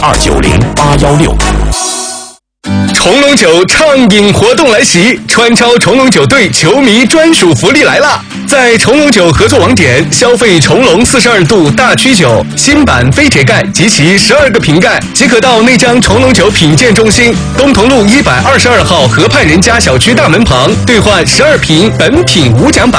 290-816。 重龙酒畅饮活动来袭，川超重龙酒队球迷专属福利来啦！在重龙酒合作网点消费重龙42度大曲酒新版飞铁盖及其12个瓶盖，即可到内江重龙酒品鉴中心东同路122号河畔人家小区大门旁兑换12瓶本品无奖版。